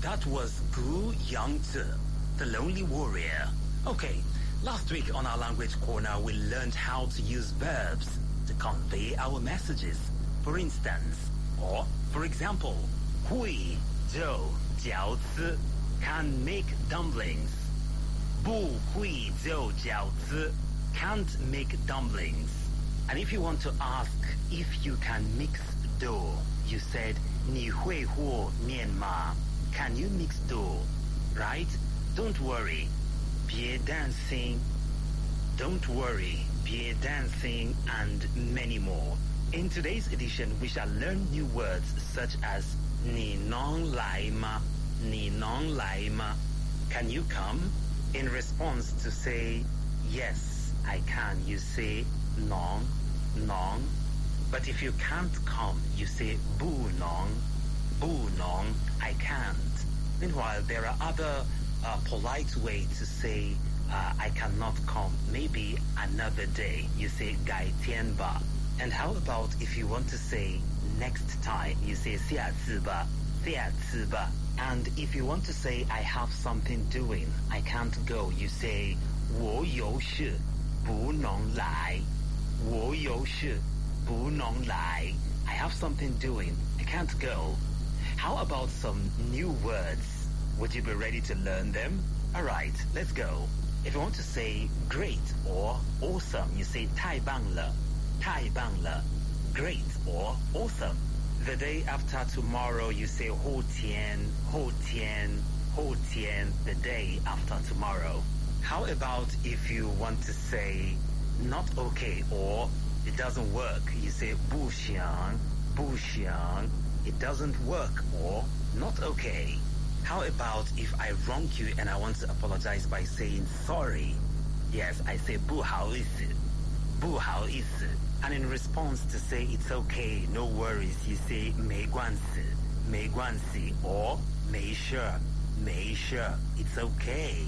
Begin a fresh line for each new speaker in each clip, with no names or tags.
That was Gu Yangzi, the lonely warrior. Okay, last week on our language corner, we learned how to use verbs to convey our messages. For instance, or for example, 会做饺子 can make dumplings. 不会做饺子 can't make dumplings. And if you want to ask if you can mix dough, you said 你会和面吗? Can you mix dough? Right? Don't worry. 别担心. Don't worry. 别担心 and many more. In today's edition, we shall learn new words such as 你能来吗? 你能来吗? Can you come? In response to say, yes, I can, you say 能, 能. But if you can't come, you say 不能, 不能, I can't. Meanwhile, there are other polite ways to say I cannot come. Maybe another day. You say 改天吧. And how about if you want to say next time, you say 下次吧, 下次吧. And if you want to say I have something doing, I can't go, you say 我有事不能来, 我有事不能来. I have something doing, I can't go. How about some new words? Would you be ready to learn them? Alright, let's go. If you want to say great or awesome, you say 太棒了, 太棒了. Great or awesome. The day after tomorrow, you say 后天, 后天, 后天, the day after tomorrow. How about if you want to say not okay or it doesn't work, you say 不行, 不行. It doesn't work or not okay. How about if I wrong you and I want to apologize by saying sorry? Yes, I say 不好意思, 不好意思. And in response to say it's okay, no worries, you say 没关系, 没关系 or 没事, 没事, it's okay.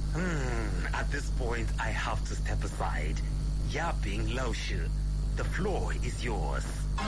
At this point, I have to step aside. Yaping Lao Shi, the floor is yours.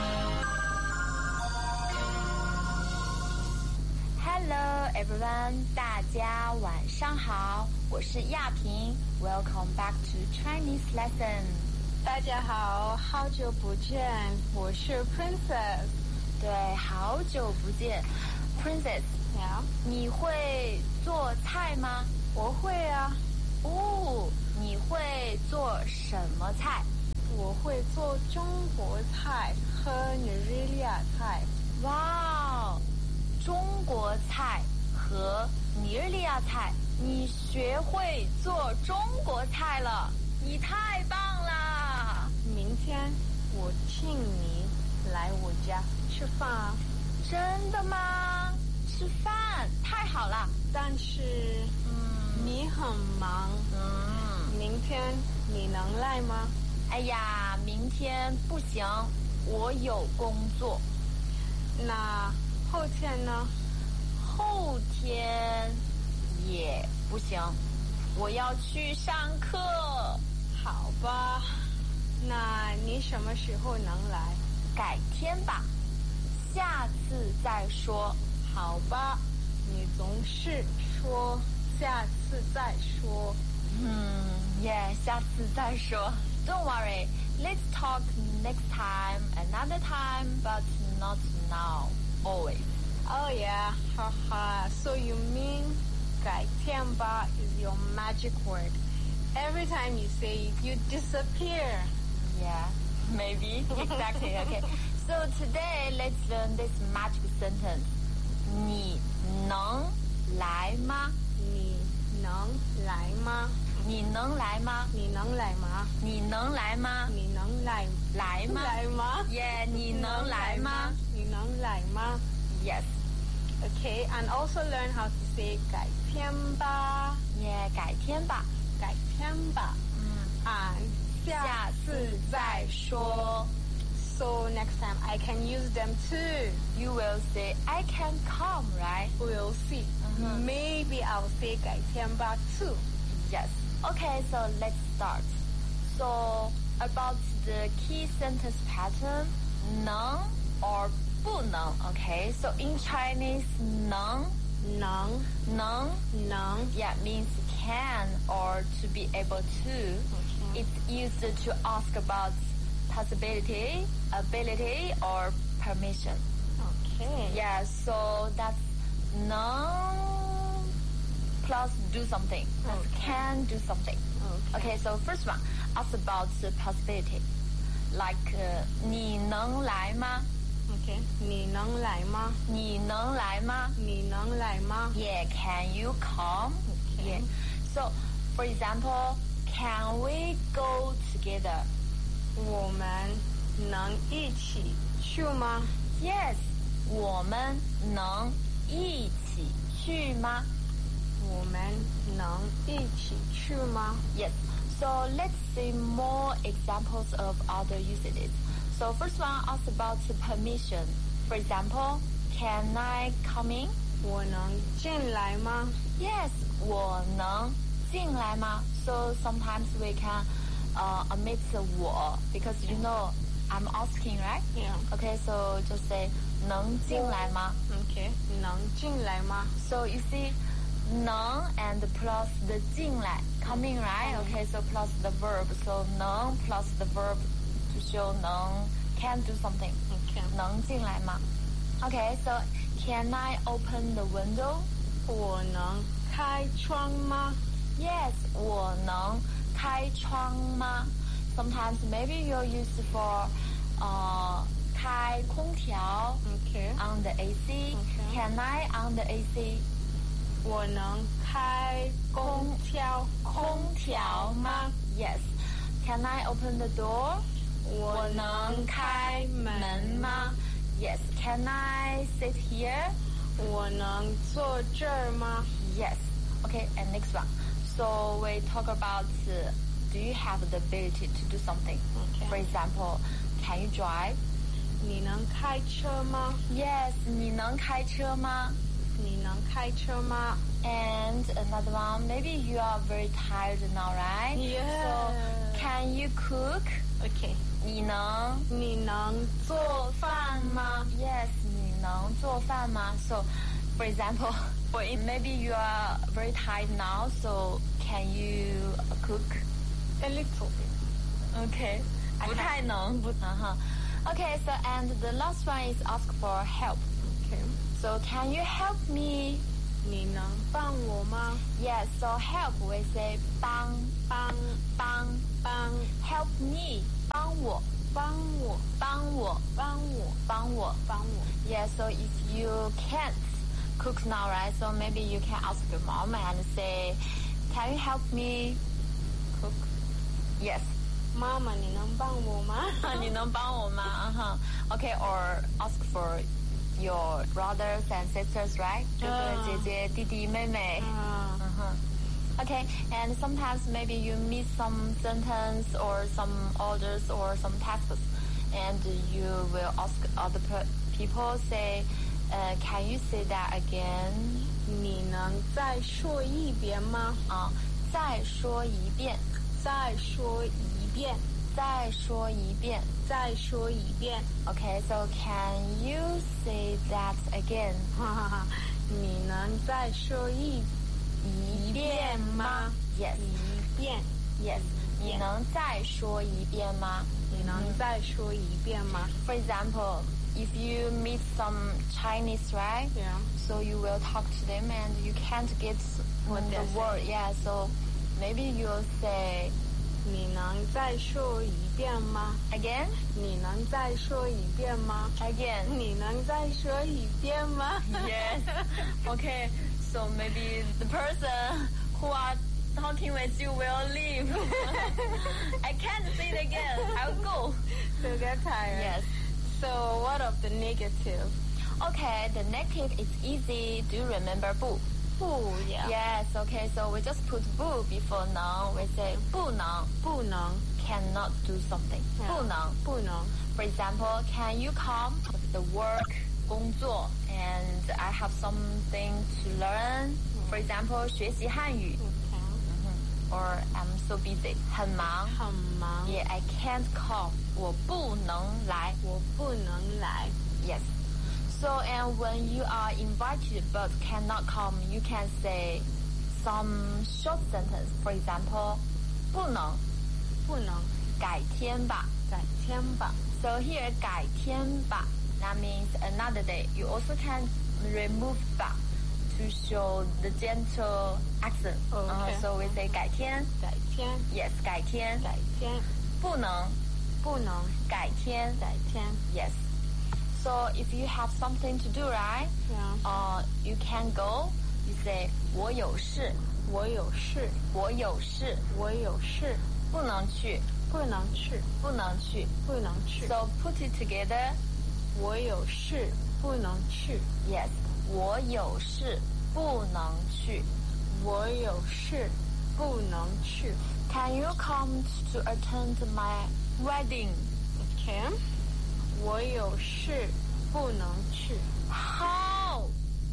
Hello everyone, 大家晚上好，我是亚萍。Welcome back to Chinese lesson.
大家好，好久不见，我是 Princess。
对，好久不见 ，Princess。你会做菜吗？
我会啊。
哦，你会做什么菜？
我会做中国菜和尼日利亚菜。
哇，中国菜和尼日利亚菜，你学会做中国菜了，你太棒了！
明天我请你来我家吃饭啊。
真的吗？吃饭太好了，
但是你很忙，明天你能来吗？
哎呀，明天不行，我有工作。
那后天呢？
后天也不行，我要去上课。
好吧，那你什么时候能来？
改天吧，下次再说。
好吧，你总是说下次再说。
下次再说。Don't worry, let's talk next time, another time, but not now, always.
Oh yeah, haha. So you mean 改天吧 is your magic word. Every time you say it, you disappear.
Yeah, maybe. Exactly, okay. So today, let's learn this magic sentence. 你能来吗？
你能来吗？
你能来吗？
你能来吗？
你能来吗？
你能来
吗？
来吗？
Yeah, 你能来吗？
你能来吗？
Yes.
Okay, and also learn how to say 改天吧。
Yeah, 改天吧。
改天吧。and
下次再说。
So next time I can use them too.
You will say, I can come, right?
We'll see. Maybe I'll say 改天吧 too.
Yes. Okay, so let's start. So about the key sentence pattern, 能 or 不能. Okay, so in Chinese, 能
能
能 yeah means can or to be able to.
Okay.
It's used to ask about possibility, ability, or permission.
Okay.
Yeah, so that's 能 plus do something. That's
Okay.
can do something. Okay, so first one, ask about possibility. Like 你能来吗?
Okay. 你能来吗?
你能来吗?
你能来吗?
Yeah, can you come?
Okay.
Yeah. So, for example, can we go together?
我们能一起去吗?
Yes, 我们能一起去吗?
我们能一起去吗?
Yes. So let's see more examples of other usages. So first one, ask about permission. For example, can I come in?
我能进来吗?
Yes, 我能进来吗? So sometimes we can omit 我 because you know I'm asking, right?
Yeah.
Okay, so just say 能进来吗?
Okay. 能进来吗?
So you see, 能 and plus the 进来 coming, right? Okay, so plus the verb. So 能 plus the verb to show 能 can do something.
Okay.
能进来吗? Okay, so can I open the window?
我能开窗吗?
Yes, 我能开窗吗? Sometimes maybe you're used for 开空调
Okay.
on the AC.
Okay.
Can I on the AC?
我能开空调吗?
Yes. Can I open the door?
我能开门吗?
Yes. Can I sit here?
我能坐这儿吗?
Yes. Okay, and next one. So we talk about do you have the ability to do something?
Okay.
For example, can you drive?
你能开车吗?
Yes. 你能开车吗?
你能开车吗?
And another one, maybe you are very tired now, right?
Yeah.
So can you cook?
Okay.
你能
你能做饭吗?
Yes, 你能做饭吗? So, for example, maybe you are very tired now, so can you cook?
A little bit.
Okay. 不太能. Okay, so and the last one is ask for help.
Okay.
So can you help me?
你能帮我吗?
Yes, so help we say 帮 help me 帮我 Yeah, so if you can't cook now, right? So maybe you can ask your mom and say, can you help me cook? Yes.
妈妈，你能帮我吗?
你能帮我吗? Okay, or ask for your brothers and sisters, right? 哥哥姐姐弟弟妹妹 Okay, and sometimes maybe you miss some sentence or some orders or some tasks, and you will ask other people, say, can you say that again?
你能再说一遍吗?
再说一遍
再说一遍
再说一遍
再说一遍
Okay, so can you say that again?
你能再说一遍吗?
Yes.
一遍
Yes. 你能再说一遍吗?
你能再说一遍吗?
For example, if you meet some Chinese, right?
Yeah.
So you will talk to them and you can't get
What
the
they're
word.
saying.
Yeah, so maybe you'll say
你能再说一遍吗?
again,
你能再说一遍吗?
again.
你能再说一遍吗?
Yes. Okay, so maybe the person who are talking with you will leave. I can't say it again. I'll go.
So get tired.
Yes.
So what of the negative?
Okay, the negative is easy. Do you remember 不?
不, yeah.
Yes, okay, so we just put 不 before 能. We say 不能,
不能
cannot do something.
Yeah.
不能.
不能
For example, can you come? The work, 工作, and I have something to learn. For example, 学习汉语. Or I'm so busy. 很忙.
很忙
Yeah, I can't come. 我不能来.
我不能来
Yes. So, and when you are invited but cannot come, you can say some short sentence. For example, 不能改天吧. So here 改天吧, that means another day. You also can remove 吧 to show the gentle accent.
Okay.
So we say 改天. Yes, 改天. 不能改天. Yes. So if you have something to do, right?
Yeah.
You can go. You say 我有事. 不能去. So put it together.
我有事不能去.
Yes. 我有事不能去. Can you come to attend my wedding?
Okay. 我有事不能去.
How?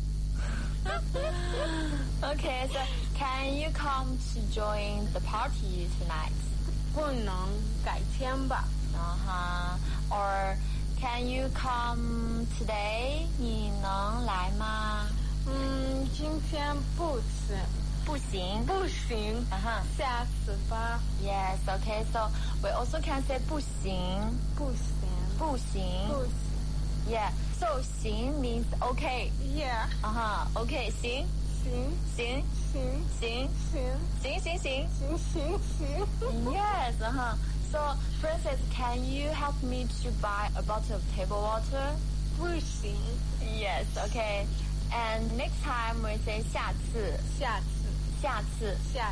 Okay, so can you come to join the party tonight?
不能改天吧.
Or can you come today? 你能来吗？
今天不行. 下次吧.
Yes, okay, so we also can say 不行.
不行.
Yeah, so 行 means okay.
Yeah.
Okay, 行. 行. Yes, So, Princess, can you help me to buy a bottle of table water?
不行.
Yes, okay. And next time we say 下次.